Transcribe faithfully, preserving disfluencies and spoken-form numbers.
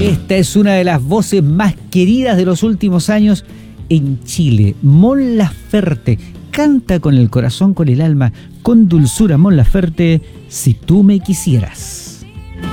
Esta es una de las voces más queridas de los últimos años en Chile. Mon Laferte canta con el corazón, con el alma, con dulzura. Mon Laferte, Si tú me quisieras.